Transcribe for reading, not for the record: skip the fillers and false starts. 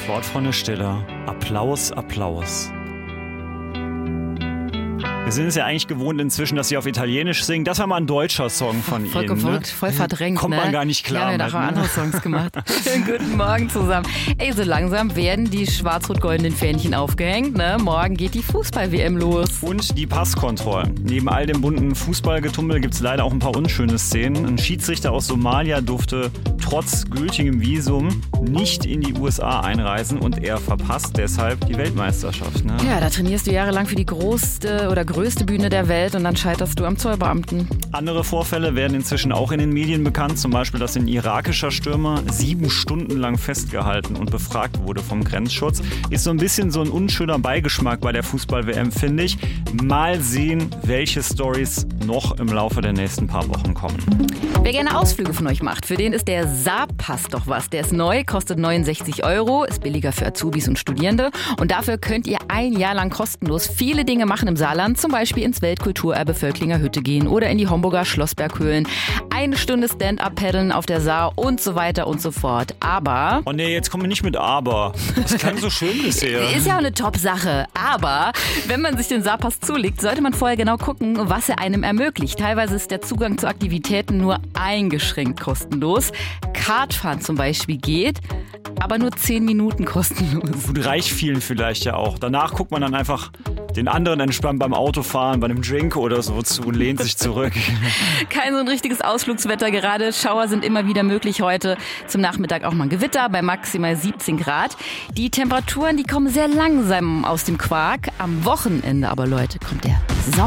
Wort von der Stille. Applaus, Applaus. Wir sind es ja eigentlich gewohnt inzwischen, dass sie auf Italienisch singen. Das war mal ein deutscher Song von voll ihnen. Verrückt, ne? voll verdrängt. Kommt man gar nicht klar. Ja, wir haben auch andere Songs gemacht. Guten Morgen zusammen. Ey, so langsam werden die schwarz-rot-goldenen Fähnchen aufgehängt. Ne? Morgen geht die Fußball-WM los. Und die Passkontrollen. Neben all dem bunten Fußballgetummel gibt es leider auch ein paar unschöne Szenen. Ein Schiedsrichter aus Somalia durfte trotz gültigem Visum nicht in die USA einreisen und er verpasst deshalb die Weltmeisterschaft. Ne? Ja, da trainierst du jahrelang für die größte Bühne der Welt und dann scheiterst du am Zollbeamten. Andere Vorfälle werden inzwischen auch in den Medien bekannt, zum Beispiel, dass ein irakischer Stürmer 7 Stunden lang festgehalten und befragt wurde vom Grenzschutz. Ist so ein bisschen so ein unschöner Beigeschmack bei der Fußball-WM, finde ich. Mal sehen, welche Storys noch im Laufe der nächsten paar Wochen kommen. Wer gerne Ausflüge von euch macht, für den ist der Saarpass doch was. Der ist neu, kostet 69 €, ist billiger für Azubis und Studierende. Und dafür könnt ihr ein Jahr lang kostenlos viele Dinge machen im Saarland, zum Beispiel ins Weltkulturerbe Völklinger Hütte gehen oder in die Homburger Schlossberghöhlen. 1 Stunde Stand-Up-Paddeln auf der Saar und so weiter und so fort. Aber... Oh nee, jetzt kommen wir nicht mit Aber. Das klang so schön bisher. Ist ja auch eine Top-Sache. Aber wenn man sich den Saarpass zulegt, sollte man vorher genau gucken, was er einem ermöglicht. Teilweise ist der Zugang zu Aktivitäten nur eingeschränkt kostenlos. Kartfahren zum Beispiel geht, aber nur 10 Minuten kostenlos. Gut, reicht vielen vielleicht ja auch. Danach guckt man dann einfach den anderen entspannt beim Autofahren, bei einem Drink oder so zu und lehnt sich zurück. Kein so ein richtiges Ausflugswetter gerade. Schauer sind immer wieder möglich heute. Zum Nachmittag auch mal ein Gewitter bei maximal 17 Grad. Die Temperaturen, die kommen sehr langsam aus dem Quark. Am Wochenende aber, Leute, kommt der Sommer.